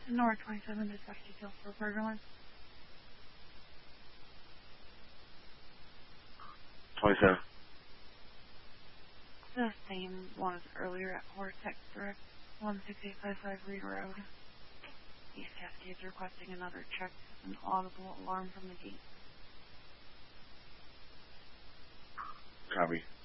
North 27 dispatch detail for Bergerland. 27. The same one as earlier at Horsetex Direct, 16855 Reed Road. East Cascades requesting another check, an audible alarm from the gate. Copy.